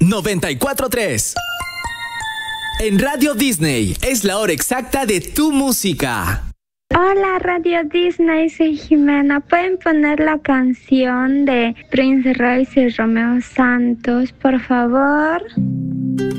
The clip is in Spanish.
94.3. En Radio Disney es la hora exacta de tu música. Hola Radio Disney, soy Jimena. ¿Pueden poner la canción de Prince Royce y Romeo Santos, por favor?